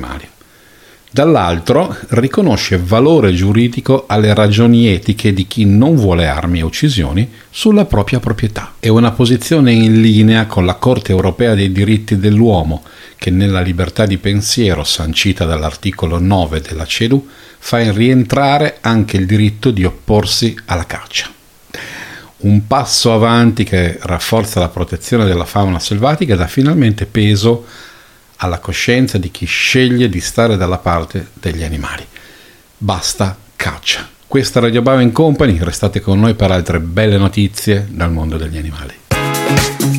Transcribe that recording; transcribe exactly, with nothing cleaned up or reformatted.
animali. Dall'altro riconosce valore giuridico alle ragioni etiche di chi non vuole armi e uccisioni sulla propria proprietà. È una posizione in linea con la Corte europea dei diritti dell'uomo, che nella libertà di pensiero sancita dall'articolo nove della C E D U fa rientrare anche il diritto di opporsi alla caccia. Un passo avanti che rafforza la protezione della fauna selvatica e dà finalmente peso alla coscienza di chi sceglie di stare dalla parte degli animali. Basta caccia. Questa è Radio Bava and Company, restate con noi per altre belle notizie dal mondo degli animali.